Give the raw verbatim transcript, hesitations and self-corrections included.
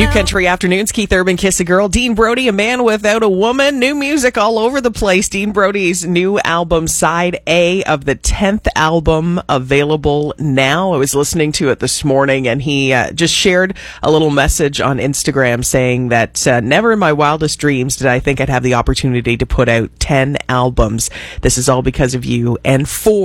New Country Afternoons, Keith Urban, Kiss a Girl. Dean Brody, A Man Without a Woman. New music all over the place. Dean Brody's new album, Side A of the tenth album, available now. I was listening to it this morning, and he uh, just shared a little message on Instagram saying that uh, never in my wildest dreams did I think I'd have the opportunity to put out ten albums. This is all because of you and for